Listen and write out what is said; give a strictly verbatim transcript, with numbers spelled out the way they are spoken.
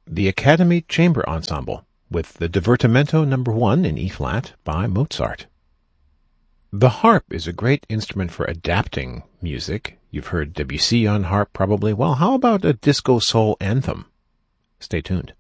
the Academy Chamber Ensemble with the Divertimento number one in E-flat by Mozart. The harp is a great instrument for adapting music. You've heard Debussy on harp probably. Well, how about a disco soul anthem? Stay tuned.